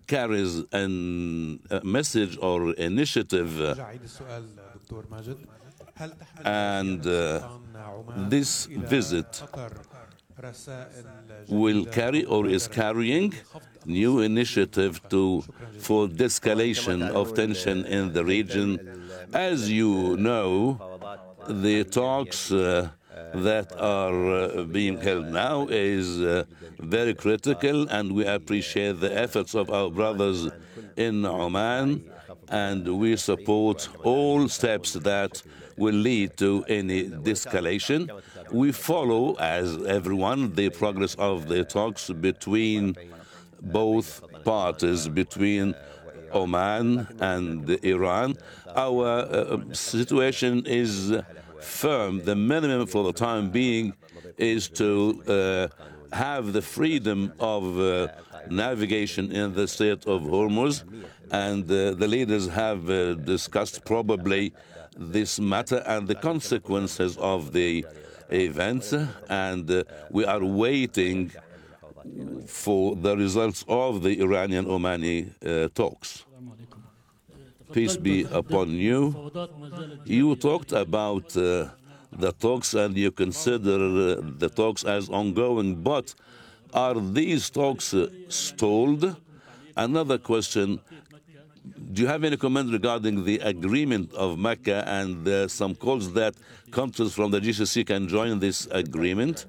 carries a message or initiative, and this visit will carry or is carrying new initiative for de-escalation of tension in the region. As you know, the talks that are being held now is very critical, and we appreciate the efforts of our brothers in Oman, and we support all steps that will lead to any de-escalation. We follow, as everyone, the progress of the talks between both parties, between Oman and Iran. Our situation is firm. The minimum for the time being is to have the freedom of navigation in the Strait of Hormuz, and the leaders have discussed probably this matter and the consequences of the events, and we are waiting for the results of the Iranian-Omani talks. Peace be upon you. You talked about the talks and you consider the talks as ongoing, but are these talks stalled? Another question, do you have any comment regarding the agreement of Mecca and some calls that countries from the GCC can join this agreement?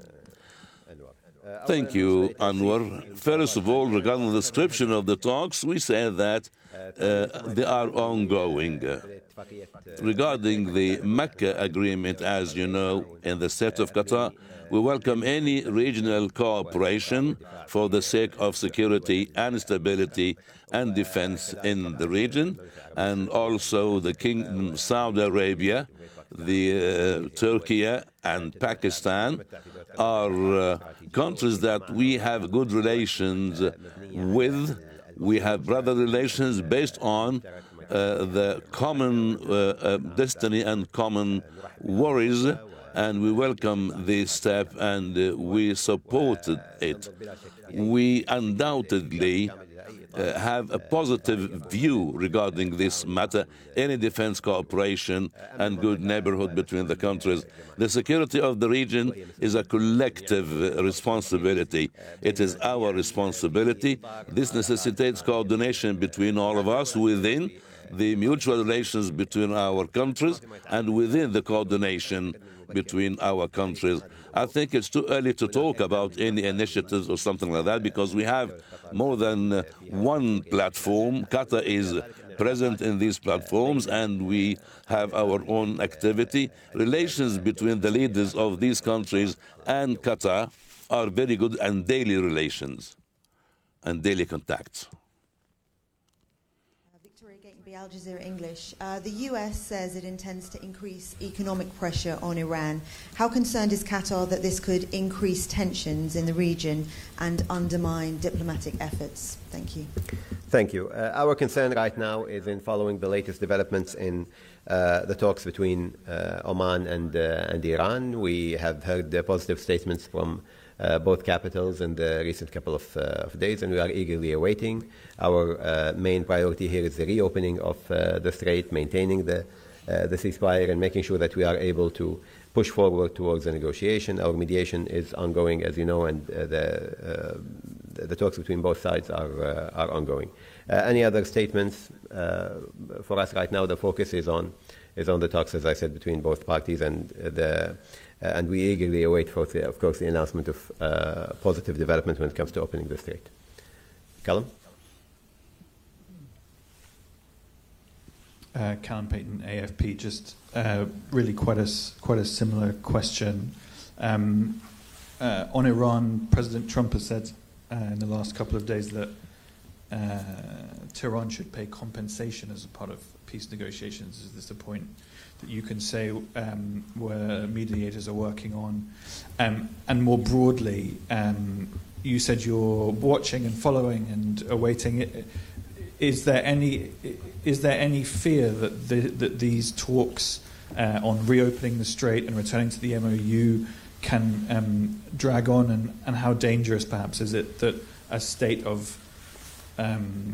Thank you, Anwar. First of all, regarding the description of the talks, we say that they are ongoing. Regarding the Mecca agreement, as you know, in the state of Qatar, we welcome any regional cooperation for the sake of security and stability and defense in the region, and also the Kingdom of Saudi Arabia, the Turkey and Pakistan are countries that we have good relations with. We have brother relations based on the common destiny and common worries, and we welcome this step and we supported it. We undoubtedly have a positive view regarding this matter, any defense cooperation and good neighborhood between the countries. The security of the region is a collective responsibility. It is our responsibility. This necessitates coordination between all of us within the mutual relations between our countries and within the coordination between our countries. I think it's too early to talk about any initiatives or something like that because we have more than one platform. Qatar is present in these platforms and we have our own activity. Relations between the leaders of these countries and Qatar are very good and daily relations and daily contacts. Al Jazeera English. The US says it intends to increase economic pressure on Iran. How concerned is Qatar that this could increase tensions in the region and undermine diplomatic efforts? Thank you. Thank you. Our concern right now is in following the latest developments in the talks between Oman and Iran. We have heard positive statements from both capitals in the recent couple of days, and we are eagerly awaiting. Our main priority here is the reopening of the strait, maintaining the ceasefire, and making sure that we are able to push forward towards the negotiation. Our mediation is ongoing, as you know, and the talks between both sides are ongoing. Any other statements? For us right now, the focus is on the talks, as I said, between both parties, and we eagerly await, of course, the announcement of positive development when it comes to opening the strait. Callum? Callum Payton, AFP. Just really quite a similar question. On Iran, President Trump has said in the last couple of days that Tehran should pay compensation as a part of peace negotiations. Is this a point that you can say where mediators are working on? And more broadly, you said you're watching and following and awaiting it. Is there any fear that these talks on reopening the strait and returning to the MOU can drag on, and how dangerous perhaps is it that a state of